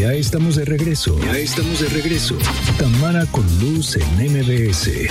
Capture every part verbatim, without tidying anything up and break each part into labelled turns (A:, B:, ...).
A: Ya estamos de regreso. Ya estamos de regreso. Tamara con Luz en M B S.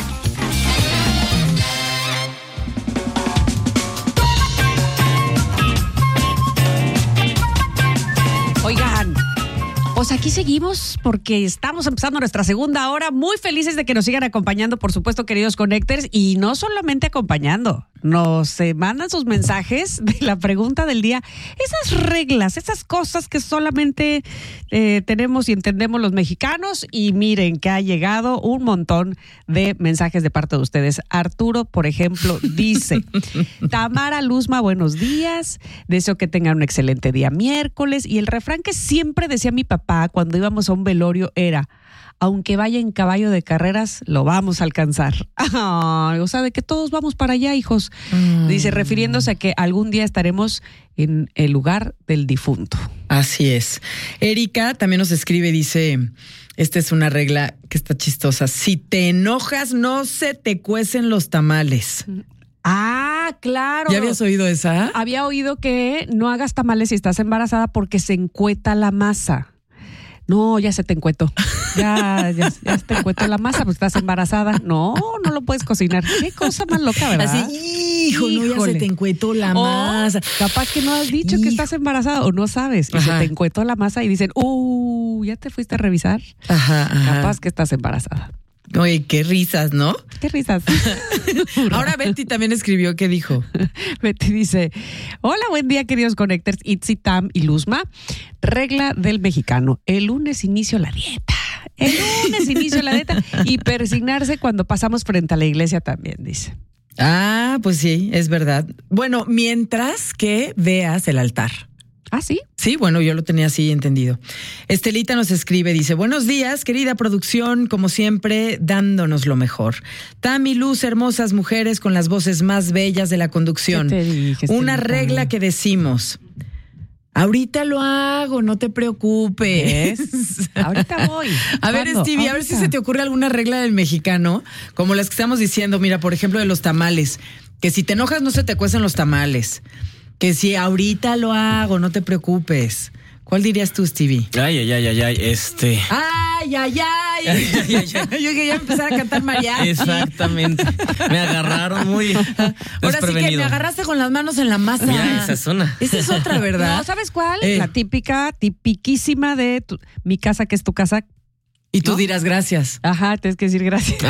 B: Oigan, pues aquí seguimos porque estamos empezando nuestra segunda hora. Muy felices de que nos sigan acompañando, por supuesto, queridos Connectors. Y no solamente acompañando, nos eh, mandan sus mensajes de la pregunta del día. Esas reglas, esas cosas que solamente eh, tenemos y entendemos los mexicanos. Y miren que ha llegado un montón de mensajes de parte de ustedes. Arturo, por ejemplo, dice: Tamara, Luzma, buenos días. Deseo que tengan un excelente día miércoles. Y el refrán que siempre decía mi papá cuando íbamos a un velorio era: aunque vaya en caballo de carreras, lo vamos a alcanzar. Ay, o sea, de que todos vamos para allá, hijos. Mm. Dice, refiriéndose a que algún día estaremos en el lugar del difunto.
C: Así es. Erika también nos escribe, dice, esta es una regla que está chistosa: si te enojas, no se te cuecen los tamales.
B: Ah, claro.
C: ¿Ya habías oído esa?
B: Había oído que no hagas tamales si estás embarazada porque se encueta la masa. No, ya se te encuetó. Ya, ya, ya se te encuetó la masa, pues estás embarazada. No, no lo puedes cocinar. Qué cosa más loca, ¿verdad?
C: Así, hijo, no, ya se te encuetó la
B: o
C: masa.
B: Capaz que no has dicho hijo. que estás embarazada o no sabes. Y ajá. se te encuetó la masa y dicen, uh, ¿ya te fuiste a revisar?
C: Ajá, ajá.
B: Capaz que estás embarazada.
C: Oye, qué risas, ¿no?
B: Qué risas.
C: Ahora Betty también escribió, ¿qué dijo?
B: Betty dice: hola, buen día, queridos Connectors, Itzi, Tam y Luzma. Regla del mexicano: el lunes inicio la dieta. El lunes inicio la dieta y persignarse cuando pasamos frente a la iglesia también, dice.
C: Ah, pues sí, es verdad. Bueno, mientras que veas el altar.
B: ¿Ah, sí?
C: Sí, bueno, yo lo tenía así entendido. Estelita nos escribe, dice: buenos días, querida producción, como siempre, dándonos lo mejor. Tami, Luz, hermosas mujeres con las voces más bellas de la conducción.
B: ¿Qué te dije,
C: una regla que decimos: ahorita lo hago, no te preocupes.
B: Ahorita voy.
C: A ver,
B: ¿Cuándo?
C: Stevie,
B: ahorita.
C: a ver si se te ocurre alguna regla del mexicano, como las que estamos diciendo, mira, por ejemplo, de los tamales, que si te enojas no se te cuecen los tamales. Que si ahorita lo hago, no te preocupes. ¿Cuál dirías tú, Stevie?
D: Ay, ay, ay, ay, ay, este...
C: ¡Ay, ay, ay!
D: ay, ay, ay, ay.
C: Yo quería empezar a cantar mariachi.
D: Exactamente. Me agarraron muy
C: Ahora sí que me agarraste con las manos en la masa.
D: Mira, esa es una.
C: Esa es otra, ¿verdad?
B: No, ¿sabes cuál?
C: Eh.
B: La típica, tipiquísima de tu, mi casa que es tu casa.
C: Y tú
B: ¿no?
C: dirás gracias.
B: Ajá, tienes que decir gracias.